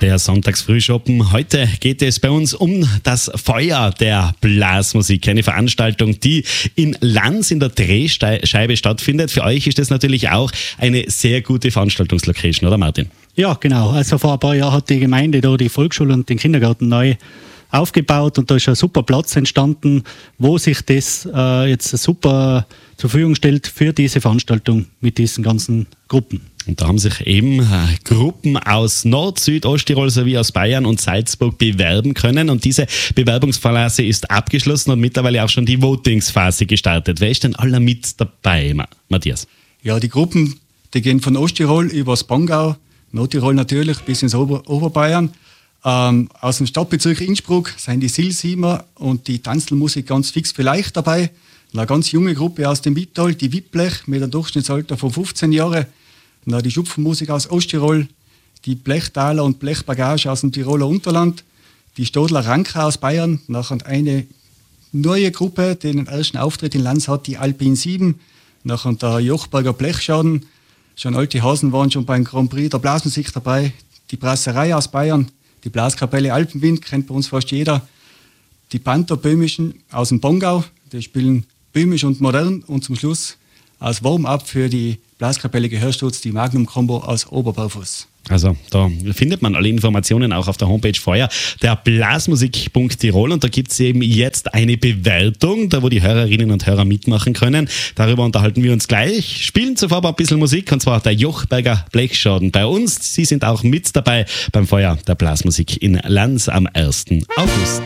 Der Sonntagsfrühschoppen. Heute geht es bei uns um das Feuer der Blasmusik. Eine Veranstaltung, die in Lanz in der Drehscheibe stattfindet. Für euch ist das natürlich auch eine sehr gute Veranstaltungslocation, oder Martin? Ja, genau. Also vor ein paar Jahren hat die Gemeinde da die Volksschule und den Kindergarten neu aufgebaut und da ist ein super Platz entstanden, wo sich das jetzt super zur Verfügung stellt für diese Veranstaltung mit diesen ganzen Gruppen. Und da haben sich eben Gruppen aus Nord-, Süd-, Osttirol sowie aus Bayern und Salzburg bewerben können. Und diese Bewerbungsphase ist abgeschlossen und mittlerweile auch schon die Votingsphase gestartet. Wer ist denn alle mit dabei, Matthias? Ja, die Gruppen, die gehen von Osttirol übers Pongau, Nordtirol natürlich bis ins Oberbayern. Aus dem Stadtbezirk Innsbruck sind die Silsiemer und die Tanzelmusik ganz fix vielleicht dabei. Eine ganz junge Gruppe aus dem Wipptal, die Wipplech mit einem Durchschnittsalter von 15 Jahren. Die Schupfenmusik aus Osttirol, die Blechtaler und Blechbagage aus dem Tiroler Unterland, die Stodler Ranker aus Bayern, nachher eine neue Gruppe, die den ersten Auftritt in Lanz hat, die Alpin 7, nachher der Jochberger Blechschaden, schon alte Hasen waren schon beim Grand Prix der Blasmusik dabei, die Brasserei aus Bayern, die Blaskapelle Alpenwind, kennt bei uns fast jeder, die Panther Böhmischen aus dem Pongau, die spielen böhmisch und modern und zum Schluss als Warm-up für die Blaskapelle Gehörsturz, die Magnum Combo aus Oberbarfuß. Also da findet man alle Informationen auch auf der Homepage Feuer der Blasmusik.tirol und da gibt es eben jetzt eine Bewertung, da wo die Hörerinnen und Hörer mitmachen können. Darüber unterhalten wir uns gleich. Spielen zuvor aber ein bisschen Musik und zwar der Jochberger Blechschaden bei uns. Sie sind auch mit dabei beim Feuer der Blasmusik in Lanz am 1. August.